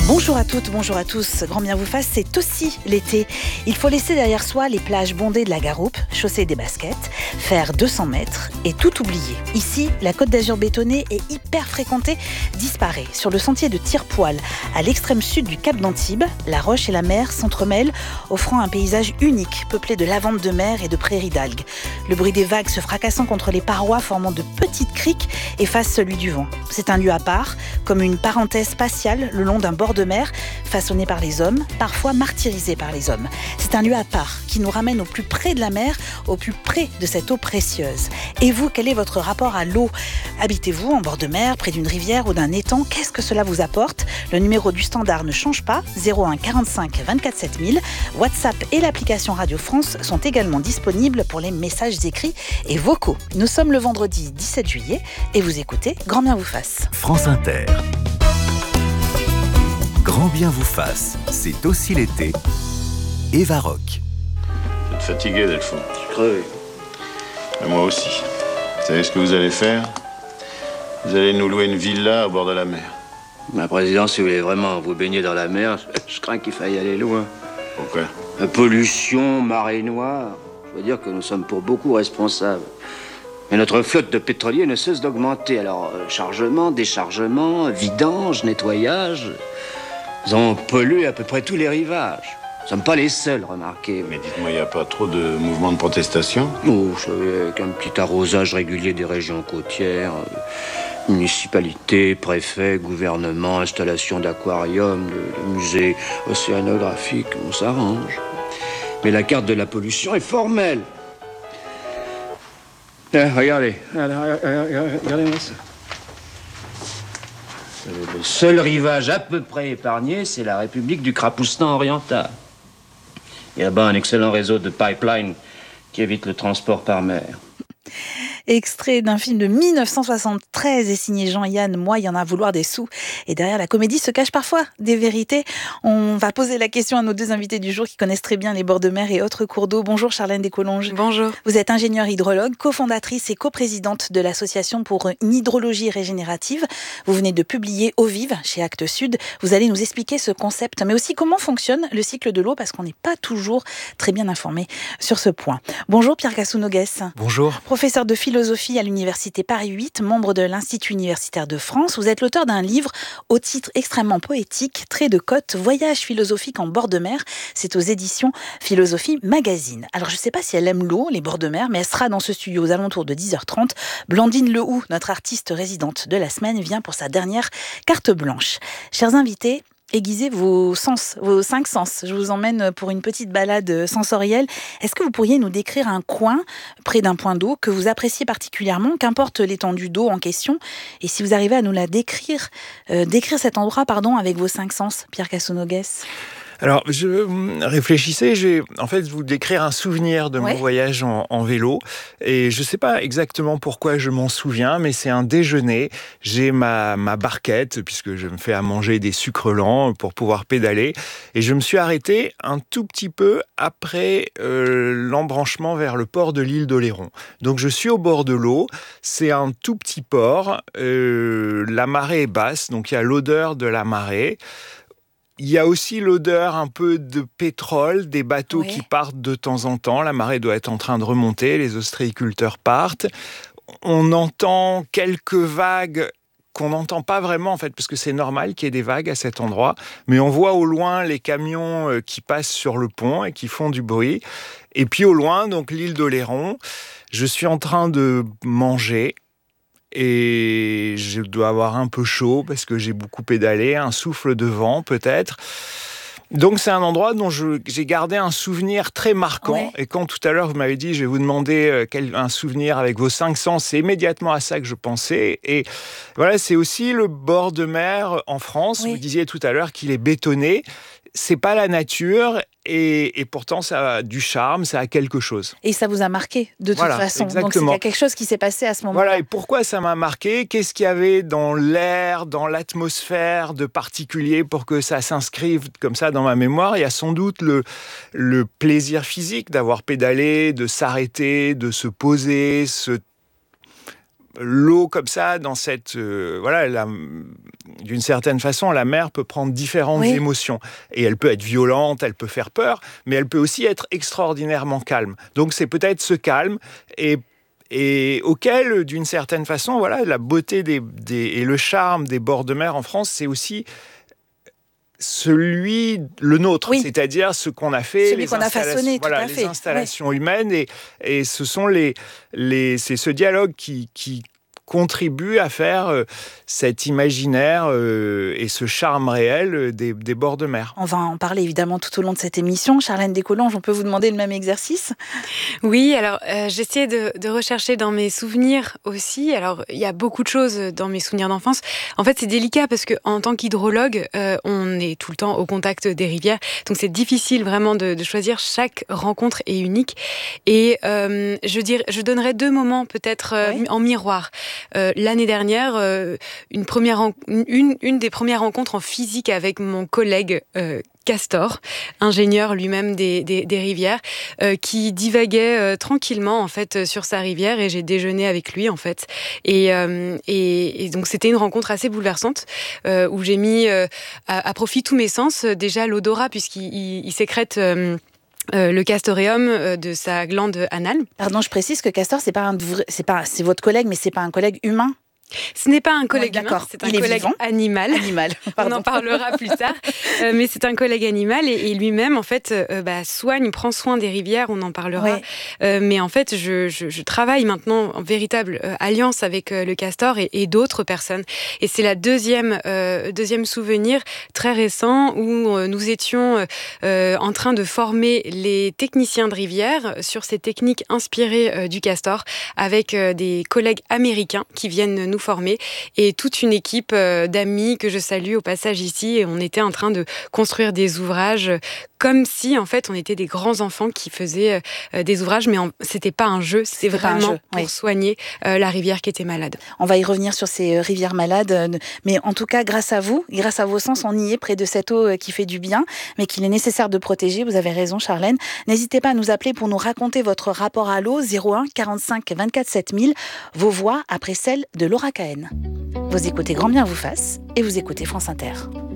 Bonjour à toutes, bonjour à tous. Grand bien vous fasse, c'est aussi l'été. Il faut laisser derrière soi les plages bondées de la Garoupe, chausser des baskets, faire 200 mètres et tout oublier. Ici, la Côte d'Azur bétonnée et hyper fréquentée disparaît. Sur le sentier de Tire-Poil, à l'extrême sud du Cap d'Antibes, la roche et la mer s'entremêlent, offrant un paysage unique, peuplé de lavandes de mer et de prairies d'algues. Le bruit des vagues se fracassant contre les parois, formant de petites criques, efface celui du vent. C'est un lieu à part, comme une parenthèse spatiale le long d'un bord de mer, façonné par les hommes, parfois martyrisé par les hommes. C'est un lieu à part qui nous ramène au plus près de la mer, au plus près de cette eau précieuse. Et vous, quel est votre rapport à l'eau ? Habitez-vous en bord de mer, près d'une rivière ou d'un étang ? Qu'est-ce que cela vous apporte ? Le numéro du standard ne change pas, 01 45 24 7000. WhatsApp et l'application Radio France sont également disponibles pour les messages écrits et vocaux. Nous sommes le vendredi 17 juillet et vous écoutez Grand bien vous fasse. France Inter. Grand bien vous fasse, c'est aussi l'été. Eva Rock. Vous êtes fatigué, Delphine? Je suis crevé. Et moi aussi. Vous savez ce que vous allez faire? Vous allez nous louer une villa au bord de la mer. Ma présidente, si vous voulez vraiment vous baigner dans la mer, je crains qu'il faille aller loin. Pourquoi? La pollution, marée noire. Je veux dire que nous sommes pour beaucoup responsables. Mais notre flotte de pétroliers ne cesse d'augmenter. Alors, chargement, déchargement, vidange, nettoyage. Nous avons pollué à peu près tous les rivages. Nous ne sommes pas les seuls, remarquez. Mais dites-moi, il n'y a pas trop de mouvements de protestation? Oh, vous savez, avec un petit arrosage régulier des régions côtières, municipalités, préfets, gouvernements, installations d'aquariums, de musées océanographiques, on s'arrange. Mais la carte de la pollution est formelle. Regardez-moi ça. Le seul rivage à peu près épargné, c'est la République du Krapoustan oriental. Il y a là-bas un excellent réseau de pipelines qui évite le transport par mer. Extrait d'un film de 1973 et signé Jean-Yann Moi, il y en a à vouloir des sous. Et derrière la comédie se cachent parfois des vérités. On va poser la question à nos deux invités du jour qui connaissent très bien les bords de mer et autres cours d'eau. Bonjour Charlène Descolonges. Bonjour. Vous êtes ingénieure hydrologue, cofondatrice et coprésidente de l'Association pour une hydrologie régénérative. Vous venez de publier Eau vive chez Actes Sud. Vous allez nous expliquer ce concept, mais aussi comment fonctionne le cycle de l'eau, parce qu'on n'est pas toujours très bien informé sur ce point. Bonjour Pierre Cassou-Noguès. Bonjour. Professeur de philosophie à l'Université Paris 8, membre de l'Institut universitaire de France. Vous êtes l'auteur d'un livre au titre extrêmement poétique, Trait de côte, voyage philosophique en bord de mer. C'est aux éditions Philosophie Magazine. Alors, je ne sais pas si elle aime l'eau, les bords de mer, mais elle sera dans ce studio aux alentours de 10h30. Blandine Lehoux, notre artiste résidente de la semaine, vient pour sa dernière carte blanche. Chers invités, aiguisez vos sens, vos 5 sens. Je vous emmène pour une petite balade sensorielle. Est-ce que vous pourriez nous décrire un coin près d'un point d'eau que vous appréciez particulièrement, qu'importe l'étendue d'eau en question, et si vous arrivez à nous la décrire cet endroit, avec vos 5 sens, Pierre Cassou-Noguès? Alors, je réfléchissais, en fait vous décrire un souvenir de mon voyage en vélo. Et je ne sais pas exactement pourquoi je m'en souviens, mais c'est un déjeuner. J'ai ma barquette, puisque je me fais à manger des sucres lents pour pouvoir pédaler. Et je me suis arrêté un tout petit peu après l'embranchement vers le port de l'île d'Oléron. Donc je suis au bord de l'eau, c'est un tout petit port, la marée est basse, donc il y a l'odeur de la marée. Il y a aussi l'odeur un peu de pétrole, des bateaux qui partent de temps en temps. La marée doit être en train de remonter, les ostréiculteurs partent. On entend quelques vagues qu'on n'entend pas vraiment, en fait, parce que c'est normal qu'il y ait des vagues à cet endroit. Mais on voit au loin les camions qui passent sur le pont et qui font du bruit. Et puis au loin, donc l'île d'Oléron, je suis en train de manger. Et je dois avoir un peu chaud parce que j'ai beaucoup pédalé, un souffle de vent peut-être. Donc c'est un endroit dont j'ai gardé un souvenir très marquant. Et quand tout à l'heure vous m'avez dit je vais vous demander un souvenir avec vos 5 sens, c'est immédiatement à ça que je pensais. Et voilà, c'est aussi le bord de mer en France. Vous disiez tout à l'heure qu'il est bétonné. C'est pas la nature et pourtant ça a du charme, ça a quelque chose. Et ça vous a marqué de toute façon. Exactement. Donc il y a quelque chose qui s'est passé à ce moment-là. Voilà, et pourquoi ça m'a marqué? Qu'est-ce qu'il y avait dans l'air, dans l'atmosphère de particulier pour que ça s'inscrive comme ça dans ma mémoire? Il y a sans doute le plaisir physique d'avoir pédalé, de s'arrêter, de se poser, l'eau comme ça, dans cette... d'une certaine façon, la mer peut prendre différentes émotions. Et elle peut être violente, elle peut faire peur, mais elle peut aussi être extraordinairement calme. Donc c'est peut-être ce calme et auquel, d'une certaine façon, la beauté et le charme des bords de mer en France, c'est aussi le nôtre, c'est-à-dire ce qu'on a fait, celui qu'on a façonné, tout à fait. Les installations humaines, et ce sont c'est ce dialogue qui contribue à faire cet imaginaire et ce charme réel des bords de mer. On va en parler évidemment tout au long de cette émission. Charlène Descollanges, on peut vous demander le même exercice ? Oui, alors j'essayais de rechercher dans mes souvenirs aussi. Alors il y a beaucoup de choses dans mes souvenirs d'enfance. En fait, c'est délicat parce qu'en tant qu'hydrologue, on est tout le temps au contact des rivières. Donc c'est difficile vraiment de choisir. Chaque rencontre est unique. Et je donnerais 2 moments peut-être en miroir. L'année dernière, une des premières rencontres en physique avec mon collègue Castor, ingénieur lui-même des rivières, qui divaguait tranquillement en fait sur sa rivière, et j'ai déjeuné avec lui en fait. Et donc c'était une rencontre assez bouleversante où j'ai mis à profit tous mes sens. Déjà l'odorat, puisqu'il sécrète le castoreum de sa glande anale. Pardon, je précise que Castor, c'est votre collègue, mais c'est pas un collègue humain. Ce n'est pas un collègue humain, c'est un collègue animal. On en parlera plus tard. Mais c'est un collègue animal et lui-même, en fait, prend soin des rivières, on en parlera. Mais en fait, je travaille maintenant en véritable alliance avec le castor et d'autres personnes. Et c'est la deuxième souvenir très récent où nous étions en train de former les techniciens de rivière sur ces techniques inspirées du castor avec des collègues américains qui viennent nous former, et toute une équipe d'amis que je salue au passage ici, et on était en train de construire des ouvrages comme si en fait on était des grands enfants qui faisaient des ouvrages, mais c'était pas un jeu, c'était vraiment pour soigner la rivière qui était malade. On va y revenir sur ces rivières malades, mais en tout cas grâce à vous, grâce à vos sens, on y est près de cette eau qui fait du bien, mais qu'il est nécessaire de protéger. Vous avez raison Charlène. N'hésitez pas à nous appeler pour nous raconter votre rapport à l'eau, 01 45 24 7000, vos voix après celles de Laura Cahen. Vous écoutez Grand Bien vous fasse et vous écoutez France Inter.